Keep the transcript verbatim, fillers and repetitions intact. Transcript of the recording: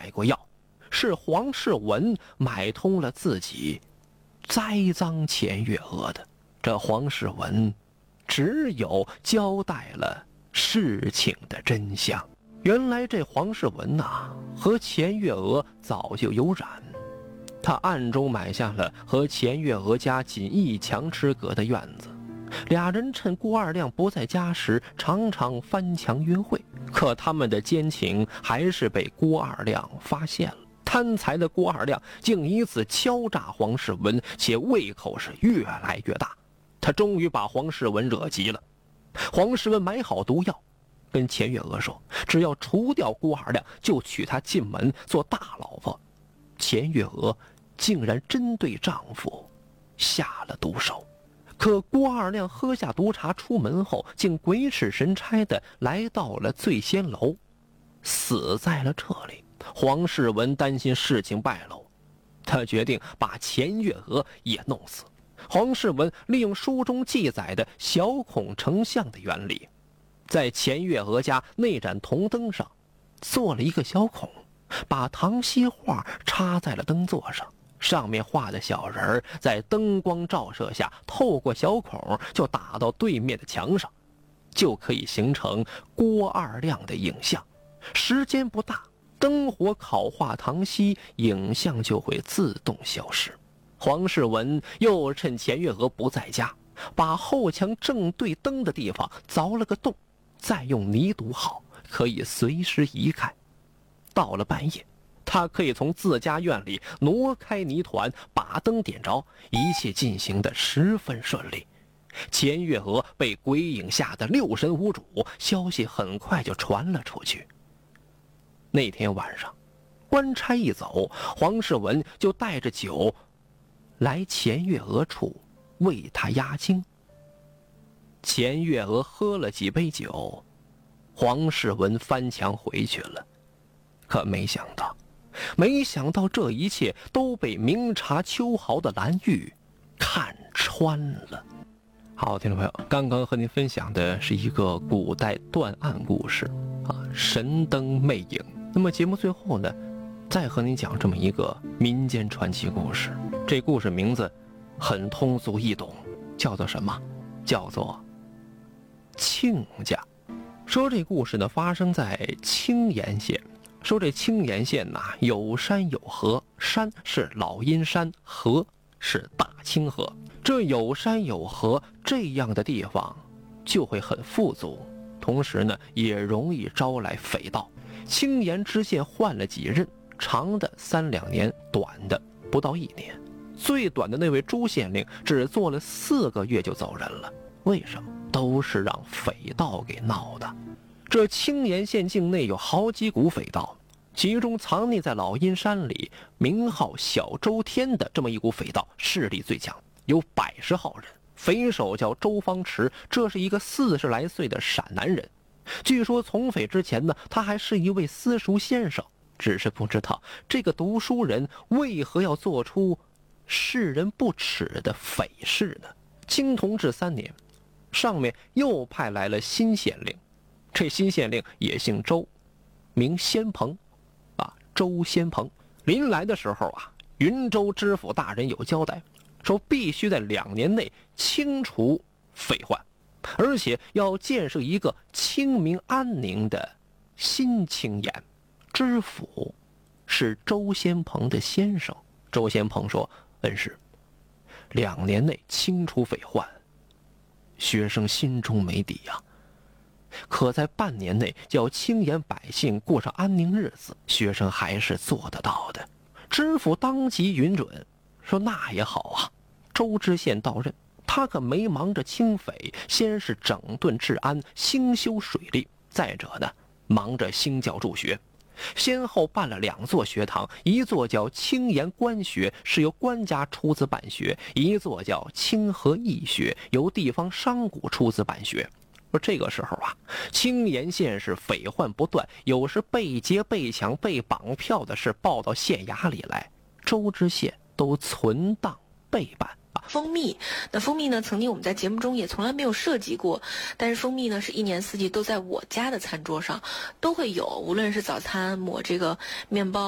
卖过药，是黄世文买通了自己，栽赃钱月娥的。这黄世文只有交代了事情的真相。原来这黄世文呐、啊，和钱月娥早就有染，他暗中买下了和钱月娥家仅一墙之隔的院子，俩人趁郭二亮不在家时常常翻墙约会。可他们的奸情还是被郭二亮发现了。贪财的郭二亮竟以此敲诈黄世文，且胃口是越来越大。他终于把黄世文惹急了。黄世文买好毒药，跟钱月娥说，只要除掉郭二亮，就娶她进门做大老婆。钱月娥竟然针对丈夫下了毒手。可郭二亮喝下毒茶出门后，竟鬼使神差的来到了醉仙楼，死在了这里。黄世文担心事情败露，他决定把钱月娥也弄死。黄世文利用书中记载的小孔成像的原理，在钱月娥家那盏铜灯上做了一个小孔，把唐西画插在了灯座上，上面画的小人儿在灯光照射下透过小孔就打到对面的墙上，就可以形成郭二亮的影像。时间不大，灯火烤化唐西，影像就会自动消失。黄世文又趁钱月娥不在家，把后墙正对灯的地方凿了个洞，再用泥堵好，可以随时移开。到了半夜，他可以从自家院里挪开泥团，把灯点着，一切进行得十分顺利。钱月娥被鬼影吓得六神无主，消息很快就传了出去。那天晚上，官差一走，黄世文就带着酒来钱月娥处为她压惊。钱月娥喝了几杯酒，黄世文翻墙回去了。可没想到没想到这一切都被明察秋毫的蓝玉看穿了。好，听众朋友，刚刚和您分享的是一个古代断案故事啊，神灯魅影。那么节目最后呢，再和您讲这么一个民间传奇故事。这故事名字很通俗易懂，叫做什么？叫做亲家。说这故事呢发生在青岩县。说这青岩县呐、啊，有山有河，山是老阴山，河是大清河。这有山有河这样的地方就会很富足，同时呢也容易招来匪盗。青岩知县换了几任，长的三两年，短的不到一年。最短的那位朱县令只做了四个月就走人了。为什么？都是让匪盗给闹的。这青岩县境内有好几股匪盗，其中藏匿在老阴山里名号小周天的这么一股匪盗势力最强，有百十号人。匪首叫周方池，这是一个四十来岁的陕南人。据说从匪之前呢，他还是一位私塾先生，只是不知道这个读书人为何要做出世人不耻的匪事呢？清同治三年，上面又派来了新县令，这新县令也姓周，名先鹏，啊，周先鹏。临来的时候啊，云州知府大人有交代，说必须在两年内清除匪患，而且要建设一个清明安宁的新青岩。知府是周先鹏的先生。周先鹏说：“恩师，两年内清除匪患，学生心中没底呀、啊。可在半年内叫清岩百姓过上安宁日子，学生还是做得到的。”知府当即允准，说：“那也好啊。”周知县到任，他可没忙着清匪，先是整顿治安，兴修水利，再者呢，忙着兴教助学，先后办了两座学堂，一座叫青岩官学，是由官家出资办学；一座叫清河义学，由地方商贾出资办学。而这个时候啊，青岩县是匪患不断，有时被劫、被抢、被绑票的事报到县衙里来，周知县都存档备办。 蜂蜜，那蜂蜜呢，曾经我们在节目中也从来没有涉及过，但是蜂蜜呢是一年四季都在我家的餐桌上都会有，无论是早餐抹这个面包